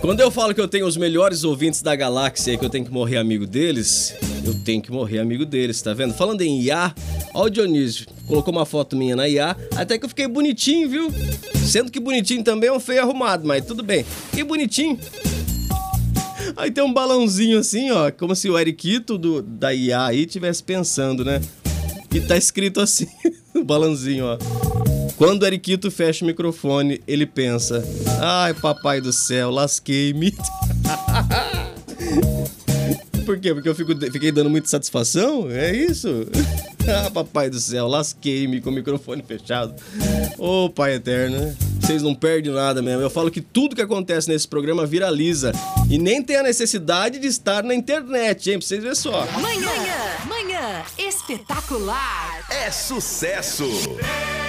Quando eu falo que eu tenho os melhores ouvintes da galáxia e que eu tenho que morrer amigo deles, eu tenho que morrer amigo deles, tá vendo? Falando em IA, ó o Dionísio, colocou uma foto minha na IA, até que eu fiquei bonitinho, viu? Sendo que bonitinho também é um feio arrumado, mas tudo bem. Fiquei bonitinho. Aí tem um balãozinho assim, ó, como se o Eriquito da IA aí estivesse pensando, né? E tá escrito assim, o balãozinho, ó. Quando o Eriquito fecha o microfone, ele pensa: ai, papai do céu, lasquei-me. Por quê? Porque eu fiquei dando muita satisfação? É isso? Ah, papai do céu, lasquei-me com o microfone fechado. Ô, Pai Eterno, né? Vocês não perdem nada mesmo. Eu falo que tudo que acontece nesse programa viraliza. E nem tem a necessidade de estar na internet, hein? Pra vocês verem só. Manhã espetacular. É sucesso!